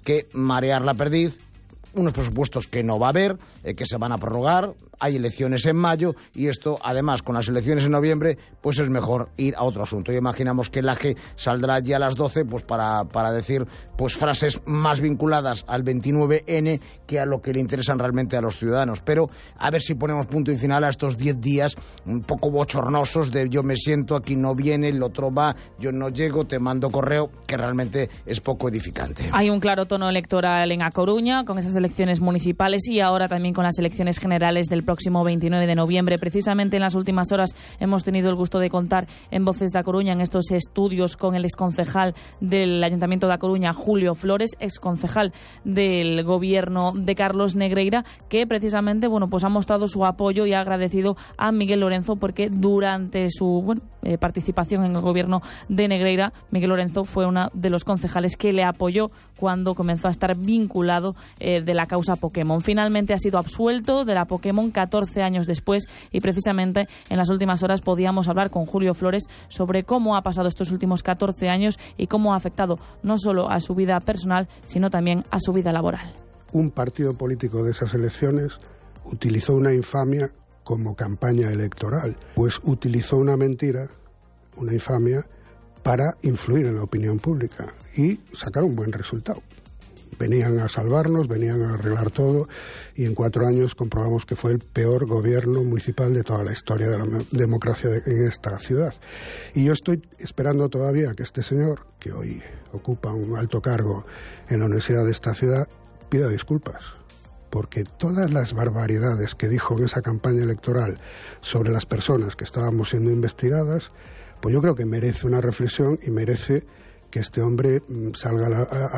que marear la perdiz, unos presupuestos que no va a haber, que se van a prorrogar, hay elecciones en mayo y esto, además, con las elecciones en noviembre, pues es mejor ir a otro asunto. Y imaginamos que el AGE saldrá ya a las 12 pues para decir pues frases más vinculadas al 29N que a lo que le interesan realmente a los ciudadanos. Pero a ver si ponemos punto y final a estos 10 días un poco bochornosos de yo me siento, aquí no viene, el otro va, yo no llego, te mando correo, que realmente es poco edificante. Hay un claro tono electoral en A Coruña, con esas elecciones municipales y ahora también con las elecciones generales del próximo 29 de noviembre. Precisamente en las últimas horas hemos tenido el gusto de contar en Voces de A Coruña, en estos estudios, con el exconcejal del Ayuntamiento de A Coruña, Julio Flores, exconcejal del gobierno de Carlos Negreira, que precisamente pues ha mostrado su apoyo y ha agradecido a Miguel Lorenzo porque durante su participación en el gobierno de Negreira, Miguel Lorenzo fue uno de los concejales que le apoyó cuando comenzó a estar vinculado de la causa Pokémon. Finalmente ha sido absuelto de la Pokémon 14 años después y precisamente en las últimas horas podíamos hablar con Julio Flores sobre cómo ha pasado estos últimos 14 años y cómo ha afectado no solo a su vida personal, sino también a su vida laboral. Un partido político de esas elecciones utilizó una infamia como campaña electoral, pues utilizó una mentira, una infamia, para influir en la opinión pública y sacar un buen resultado. Venían a salvarnos, venían a arreglar todo y en 4 años comprobamos que fue el peor gobierno municipal de toda la historia de la democracia en esta ciudad. Y yo estoy esperando todavía que este señor, que hoy ocupa un alto cargo en la universidad de esta ciudad, pida disculpas. Porque todas las barbaridades que dijo en esa campaña electoral sobre las personas que estábamos siendo investigadas, pues yo creo que merece una reflexión y merece que este hombre salga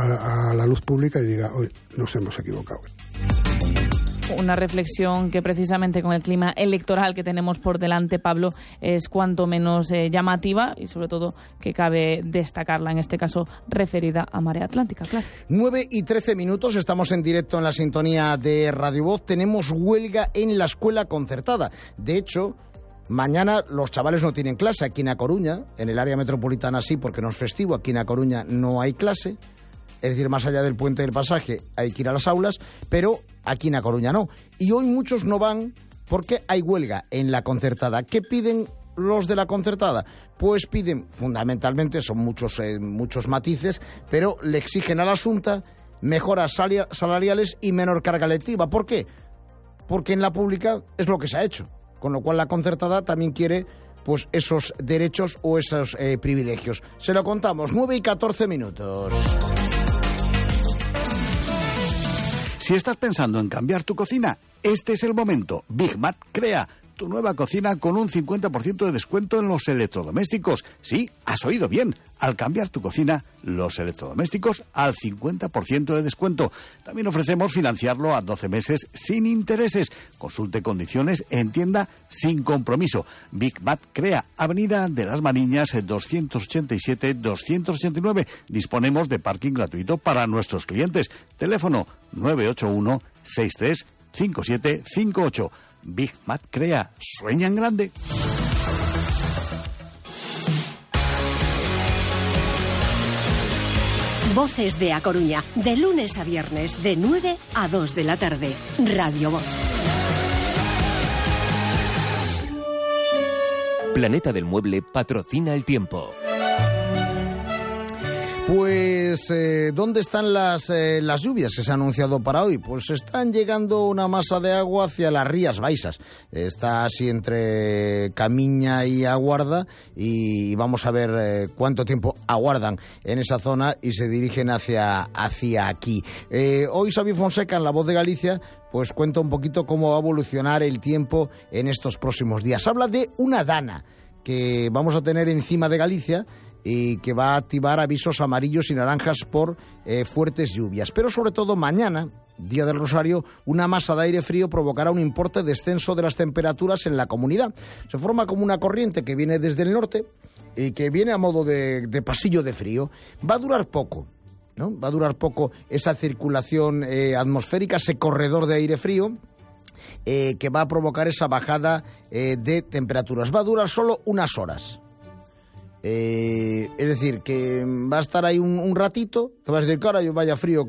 a la luz pública y diga, hoy nos hemos equivocado. Una reflexión que precisamente con el clima electoral que tenemos por delante, Pablo, es cuanto menos llamativa y sobre todo que cabe destacarla, en este caso referida a Marea Atlántica, claro. 9:13, estamos en directo en la sintonía de Radio Voz. Tenemos huelga en la escuela concertada. De hecho, mañana los chavales no tienen clase aquí en A Coruña, en el área metropolitana sí, porque no es festivo, aquí en A Coruña no hay clase. Es decir, más allá del puente del pasaje hay que ir a las aulas, pero aquí en A Coruña no. Y hoy muchos no van porque hay huelga en la concertada. ¿Qué piden los de la concertada? Pues piden, fundamentalmente, son muchos matices, pero le exigen a la Xunta mejoras salariales y menor carga lectiva. ¿Por qué? Porque en la pública es lo que se ha hecho, con lo cual la concertada también quiere pues esos derechos o esos privilegios. Se lo contamos, 9:14. Si estás pensando en cambiar tu cocina, este es el momento. Big Mat crea tu nueva cocina con un 50% de descuento en los electrodomésticos. Sí, has oído bien. Al cambiar tu cocina, los electrodomésticos al 50% de descuento. También ofrecemos financiarlo a 12 meses sin intereses. Consulte condiciones en tienda sin compromiso. Big Mat crea Avenida de las Mariñas 287-289. Disponemos de parking gratuito para nuestros clientes. Teléfono 981 63 5758. Big Mat crea. Sueña en grande. Voces de A Coruña, de lunes a viernes, de 9 a 2 de la tarde. Radio Voz. Planeta del Mueble patrocina el tiempo. Pues, ¿dónde están las lluvias que se han anunciado para hoy? Pues están llegando una masa de agua hacia las Rías Baixas. Está así entre Camiña y Aguarda y vamos a ver cuánto tiempo aguardan en esa zona y se dirigen hacia aquí. Hoy Xavi Fonseca, en La Voz de Galicia, pues cuenta un poquito cómo va a evolucionar el tiempo en estos próximos días. Habla de una dana que vamos a tener encima de Galicia y que va a activar avisos amarillos y naranjas por fuertes lluvias. Pero sobre todo mañana, Día del Rosario, una masa de aire frío provocará un importante descenso de las temperaturas en la comunidad. Se forma como una corriente que viene desde el norte y que viene a modo de pasillo de frío. Va a durar poco, ¿no? Va a durar poco esa circulación atmosférica, ese corredor de aire frío, que va a provocar esa bajada de temperaturas. Va a durar solo unas horas. Es decir, que va a estar ahí un ratito, que vas a decir, cara, vaya frío